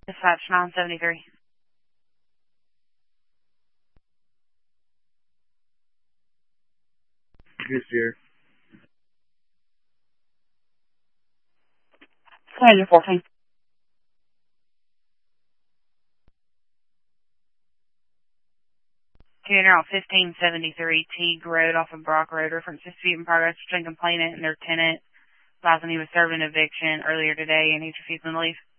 Dispatch 973. Yes, dear. Passenger 14. Commuter on 1573 Teague Road off of Brock Road. Reference dispute in progress between complainant and their tenant. Advising he was served an eviction earlier today and he's refusing to leave.